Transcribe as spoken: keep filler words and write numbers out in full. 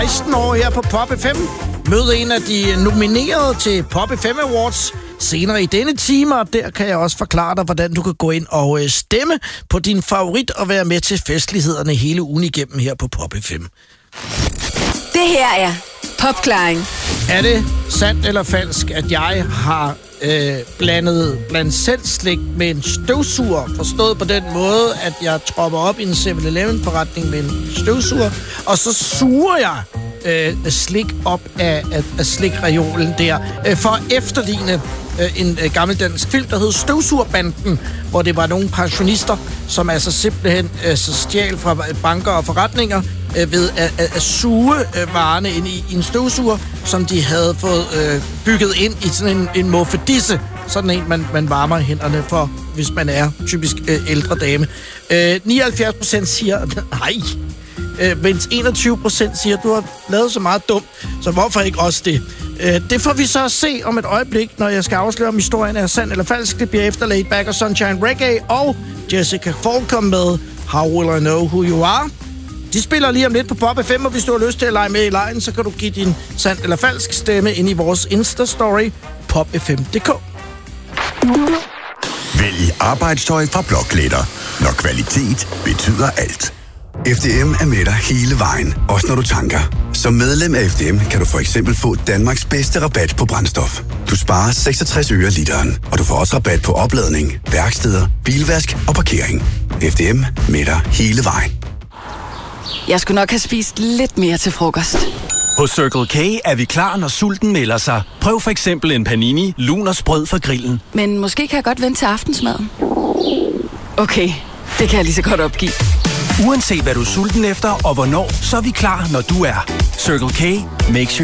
seksten år her på Pop F M. Mød en af de nominerede til Pop F M Awards senere i denne time, og der kan jeg også forklare dig, hvordan du kan gå ind og stemme på din favorit og være med til festlighederne hele ugen igennem her på Pop F M. Det her er Popklaring. Er det sandt eller falsk, at jeg har øh, blandet blandt selv slik med en støvsuger? Forstået på den måde, at jeg tropper op i en seven eleven forretning med en støvsuger, og så suger jeg øh, slik op af, af, af slikreolen der, øh, for at efterligne øh, en øh, gammeldansk film, der hed Støvsugerbanden, hvor det var nogle pensionister, som altså simpelthen øh, så stjal fra banker og forretninger øh, ved at, at, at suge øh, varerne ind i, i en støvsuger, som de havde fået øh, bygget ind i sådan en, en muffedisse. Sådan en, man, man varmer hænderne for, hvis man er typisk øh, ældre dame. Øh, nioghalvfjerds procent siger nej, øh, mens enogtyve procent siger, du har lavet så meget dumt, så hvorfor ikke også det? Øh, det får vi så at se om et øjeblik, når jeg skal afsløre, om historien er sand eller falsk. Det bliver efter Laid Back og Sunshine Reggae og Jessica Falcon med How Will I Know Who You Are. De spiller lige om lidt på Pop F M, og hvis du har lyst til at lege med i lejen, så kan du give din sand eller falsk stemme ind i vores Insta-story, pop f m punktum d k. Vælg arbejdstøj fra Blokletter, når kvalitet betyder alt. F D M er med dig hele vejen, også når du tanker. Som medlem af F D M kan du for eksempel få Danmarks bedste rabat på brændstof. Du sparer seksogtres øre literen, og du får også rabat på opladning, værksteder, bilvask og parkering. F D M med dig hele vejen. Jeg skulle nok have spist lidt mere til frokost. Hos Circle K er vi klar, når sulten melder sig. Prøv for eksempel en panini, lun og sprød fra grillen. Men måske kan jeg godt vente til aftensmaden. Okay, det kan jeg lige så godt opgive. Uanset hvad du er sulten efter og hvornår, så er vi klar, når du er. Circle K makes you